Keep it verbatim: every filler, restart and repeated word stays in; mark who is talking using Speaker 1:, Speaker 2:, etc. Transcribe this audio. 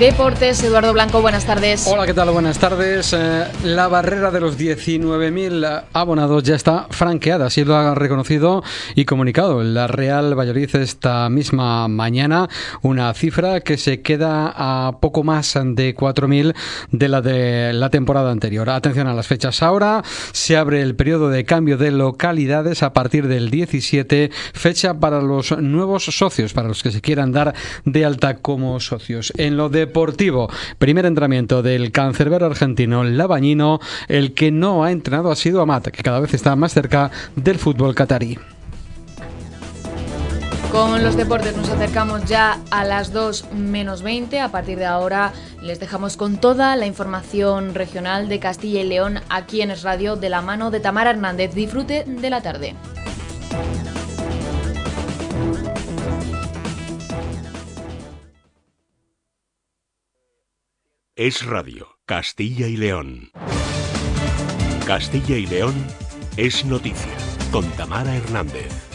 Speaker 1: Deportes, Eduardo Blanco, buenas tardes.
Speaker 2: Hola, ¿qué tal? Buenas tardes. Eh, la barrera de los diecinueve mil abonados ya está franqueada, así lo ha reconocido y comunicado la Real Valladolid esta misma mañana, una cifra que se queda a poco más de cuatro mil de la de la temporada anterior. Atención a las fechas ahora, se abre el periodo de cambio de localidades a partir del diecisiete, fecha para los nuevos socios, para los que se quieran dar de alta como socios. En lo deportivo, primer entrenamiento del cancerbero argentino Labañino. El que no ha entrenado ha sido Amat, que cada vez está más cerca del fútbol catarí.
Speaker 1: Con los deportes nos acercamos ya a las dos menos veinte. A partir de ahora les dejamos con toda la información regional de Castilla y León aquí en Es Radio, de la mano de Tamara Hernández. Disfrute de la tarde.
Speaker 3: Es Radio, Castilla y León. Castilla y León es noticia, con Tamara Hernández.